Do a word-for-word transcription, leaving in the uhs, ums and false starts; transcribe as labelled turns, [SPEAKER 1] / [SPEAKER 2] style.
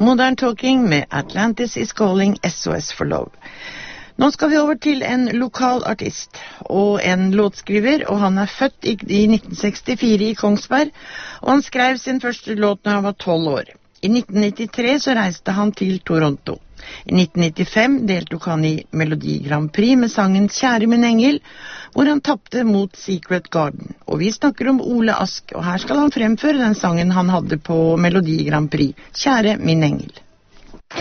[SPEAKER 1] Modern Talking med Atlantis is Calling, S O S for Love. Nå skal vi over til en lokal artist og en låtskriver, og han er født i, i nitten sekstifire i Kongsberg, og han skrev sin første låt når han var tolv år. I nitten nittitre så reiste han til Toronto. I nitten nittifem deltok han i Melodi Grand Prix med sangen Kjære min engel, hvor han tappte mot Secret Garden. Og vi snakker om Ole Ask, og her skal han fremføre den sangen han hadde på Melodi Grand Prix, Kjære min engel.